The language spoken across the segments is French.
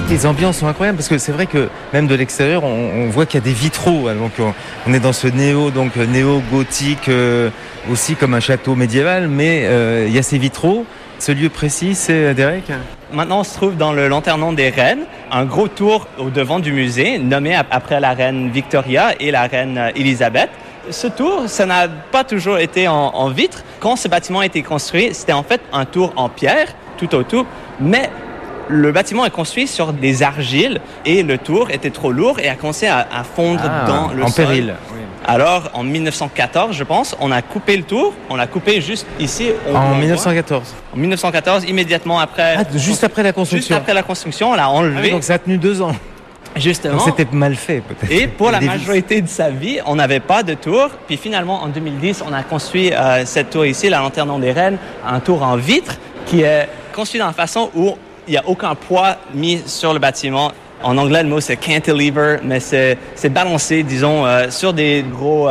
Les ambiances sont incroyables parce que c'est vrai que même de l'extérieur, on voit qu'il y a des vitraux. Donc on est dans ce néo-gothique, aussi comme un château médiéval, mais il y a ces vitraux. Ce lieu précis, c'est Derek? Maintenant, on se trouve dans le Lanternon des Reines, un gros tour au devant du musée, nommé après la reine Victoria et la reine Élisabeth. Ce tour, ça n'a pas toujours été en vitre. Quand ce bâtiment a été construit, c'était en fait un tour en pierre, tout autour, mais le bâtiment est construit sur des argiles et le tour était trop lourd et a commencé à fondre dans le sol. En péril. Oui. Alors, en 1914, je pense, on a coupé le tour. On l'a coupé juste ici. En 1914. En 1914, immédiatement après. Juste après la construction. Juste après la construction, on l'a enlevé. Donc ça a tenu 2 ans. Justement. Donc c'était mal fait, peut-être. Et pour la majorité de sa vie, on n'avait pas de tour. Puis finalement, en 2010, on a construit cette tour ici, la Lanternon des Reines, un tour en vitre qui est construit dans la façon où il n'y a aucun poids mis sur le bâtiment. En anglais, le mot c'est cantilever, mais c'est balancé, disons, sur des gros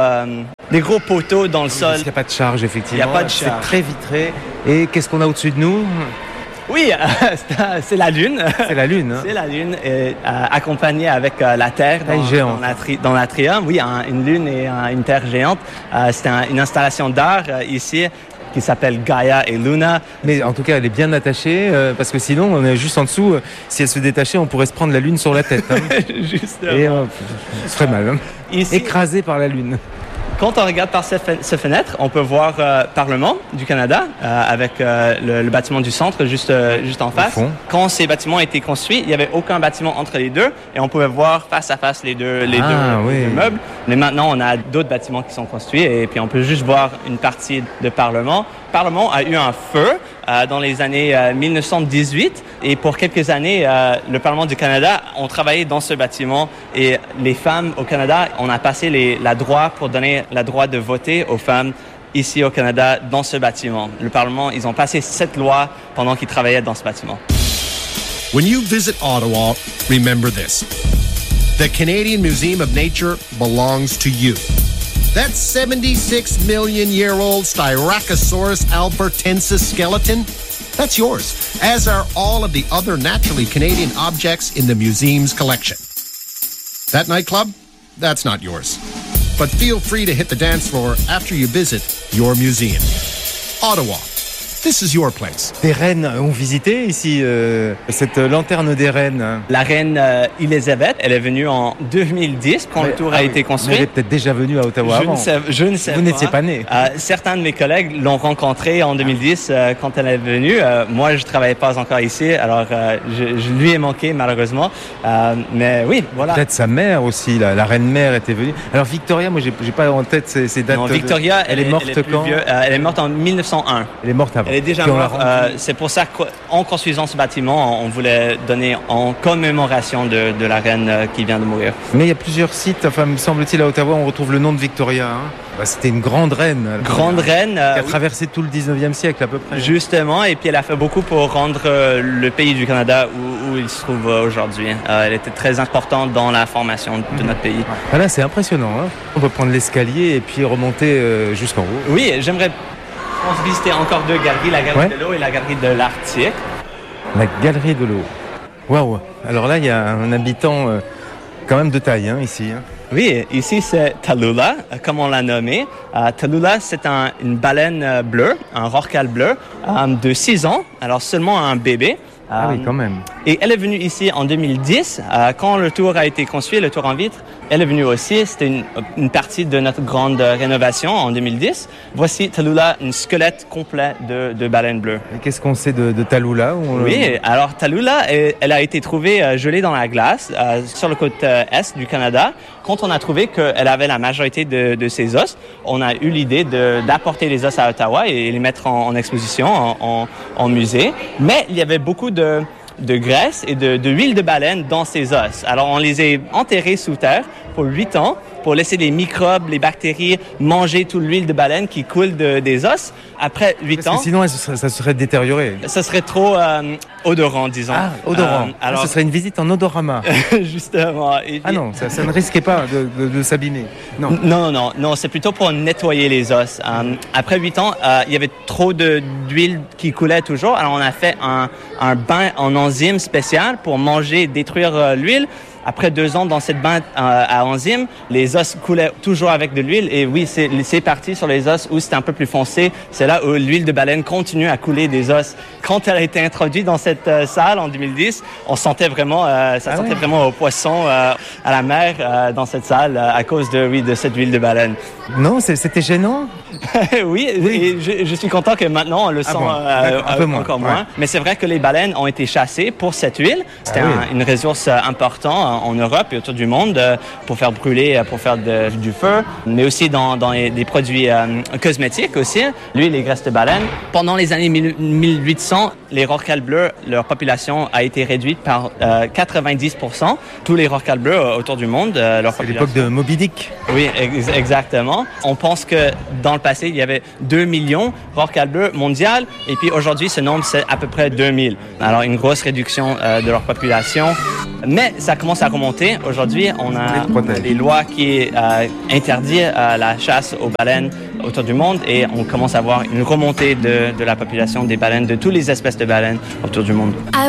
poteaux dans le sol. Il n'y a pas de charge, effectivement. Il n'y a pas de charge. C'est très vitré. Et qu'est-ce qu'on a au-dessus de nous? Oui, c'est la Lune. C'est la Lune. Hein? C'est la Lune, accompagnée avec la Terre dans l'atrium. Oui, une Lune et une Terre géante. C'est une installation d'art ici qui s'appelle Gaia et Luna. Mais en tout cas, elle est bien attachée, parce que sinon, on est juste en dessous. Si elle se détachait, on pourrait se prendre la Lune sur la tête. Hein. Justement. Et ce serait mal. Hein. Ici, écrasé par la Lune. Quand on regarde par cette fenêtre, on peut voir Parlement du Canada avec le bâtiment du centre juste en face. Quand ces bâtiments ont été construits, il n'y avait aucun bâtiment entre les deux et on pouvait voir face à face les deux meubles. Mais maintenant, on a d'autres bâtiments qui sont construits et puis on peut juste voir une partie de Parlement. Parlement a eu un feu dans les années 1918 et pour quelques années, le Parlement du Canada ont travaillé dans ce bâtiment et les femmes au Canada, on a passé la droit pour donner la droit de voter aux femmes ici au Canada dans ce bâtiment. Le Parlement, ils ont passé cette loi pendant qu'ils travaillaient dans ce bâtiment. When you visit Ottawa, remember this. The Canadian Museum of Nature belongs to you. That 76-million-year-old Styracosaurus albertensis skeleton, that's yours, as are all of the other naturally Canadian objects in the museum's collection. That nightclub, that's not yours. But feel free to hit the dance floor after you visit your museum. Ottawa, this is your place. Des reines ont visité ici cette lanterne des reines. La reine Élisabeth, elle est venue en 2010 quand le tour a été construit. Elle est peut-être déjà venue à Ottawa avant. Je ne sais pas. Vous n'étiez pas né. Certains de mes collègues l'ont rencontrée en 2010 quand elle est venue. Moi, je ne travaillais pas encore ici, alors je lui ai manqué malheureusement. Mais oui, voilà. Peut-être sa mère aussi, la reine mère était venue. Alors Victoria, moi, j'ai pas en tête ces dates. Non, Victoria, elle est morte quand? Elle est morte en 1901. Elle est morte avant. Elle est déjà morte. C'est pour ça qu'en construisant ce bâtiment, on voulait donner en commémoration de la reine qui vient de mourir. Mais il y a plusieurs sites, enfin, me semble-t-il, à Ottawa, on retrouve le nom de Victoria. Hein. C'était une grande reine. Grande reine. Qui a traversé tout le 19e siècle à peu près. Justement, et puis elle a fait beaucoup pour rendre le pays du Canada où il se trouve aujourd'hui. Elle était très importante dans la formation de notre pays. Ah là, c'est impressionnant. Hein. On peut prendre l'escalier et puis remonter jusqu'en haut. Oui, j'aimerais visiter encore 2 galeries, la galerie de l'eau et la galerie de l'Arctique. La galerie de l'eau. Waouh! Alors là, il y a un habitant quand même de taille, hein, ici. Hein. Oui, ici c'est Tallulah, comme on l'a nommé. Tallulah, c'est une baleine bleue, un rorqual bleu, de 6 ans, alors seulement un bébé. Ah oui, quand même. Et elle est venue ici en 2010, quand le tour a été construit, le tour en vitre. Elle est venue aussi, c'était une partie de notre grande rénovation en 2010. Voici Tallulah, un squelette complet de baleine bleue. Et qu'est-ce qu'on sait de Tallulah? Oui, alors Tallulah, elle a été trouvée gelée dans la glace sur le côté est du Canada. Quand on a trouvé qu'elle avait la majorité de ses os, on a eu l'idée d'apporter les os à Ottawa et les mettre en exposition, en musée. Mais il y avait beaucoup de graisse et de huile de baleine dans ces os. Alors, on les a enterrés sous terre pour 8 ans. pour laisser les microbes, les bactéries manger toute l'huile de baleine qui coule des os. Après 8 ans... Parce que sinon, ça serait détérioré. Ça serait trop odorant, disons. Ah, odorant. Alors, ce serait une visite en odorama. Justement. Ah non, ça ne risquait pas de s'abîmer. Non, c'est plutôt pour nettoyer les os. Après 8 ans, il y avait trop d'huile qui coulait toujours. Alors, on a fait un bain en enzymes spécial pour manger et détruire l'huile. Après 2 ans dans cette bain à enzymes, les os coulaient toujours avec de l'huile. Et oui, c'est parti sur les os où c'était un peu plus foncé. C'est là où l'huile de baleine continue à couler des os. Quand elle a été introduite dans cette salle en 2010, on sentait vraiment, sentait vraiment au poisson, à la mer dans cette salle à cause de cette huile de baleine. Non, c'était gênant. Oui, et je suis content que maintenant on le sent un peu moins. Encore moins. Mais c'est vrai que les baleines ont été chassées pour cette huile. C'était une ressource importante en Europe et autour du monde pour faire brûler, pour faire du feu, mais aussi dans des produits cosmétiques aussi, l'huile et graisse de baleine. Pendant les années 1800, les rorquals bleus, leur population a été réduite par 90%. Tous les rorquals bleus autour du monde, leur population... C'est l'époque de Moby Dick. Oui, exactement. On pense que dans le passé, il y avait 2 millions de rorquals bleus mondial, et puis aujourd'hui, ce nombre, c'est à peu près 2000. Alors, une grosse réduction de leur population. Mais ça commence à remonter. Aujourd'hui, on a des lois qui interdisent la chasse aux baleines autour du monde, et on commence à voir une remontée de la population des baleines, de toutes les espèces de baleines autour du monde.